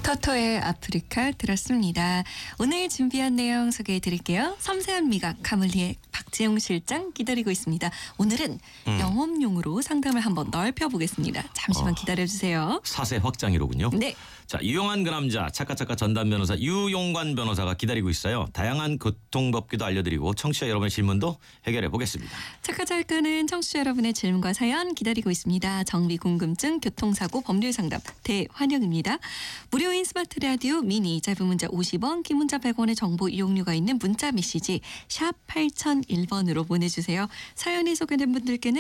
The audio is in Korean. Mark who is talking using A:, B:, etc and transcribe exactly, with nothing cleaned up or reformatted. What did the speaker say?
A: 토토의 아프리카 들었습니다. 오늘 준비한 내용 소개해 드릴게요. 섬세한 미각 가물리의 박재용 실장 기다리고 있습니다. 오늘은 음. 영업용으로 상담을 한번 넓혀보겠습니다. 잠시만 어, 기다려주세요.
B: 사세 확장이로군요.
A: 네. 자,
B: 유용한 그 남자 차카차카 전담 변호사 유용관 변호사가 기다리고 있어요. 다양한 교통법규도 알려드리고 청취자 여러분의 질문도 해결해 보겠습니다.
A: 차카차카는 청취자 여러분의 질문과 사연 기다리고 있습니다. 정비 궁금증, 교통사고, 법률 상담 대환영입니다. 무료인 스마트 라디오 미니 짧은 문자 오십 원, 긴 문자 백 원의 정보 이용료가 있는 문자 메시지 샵 팔공공일 번으로 보내주세요. 사연이 소개된 분들께는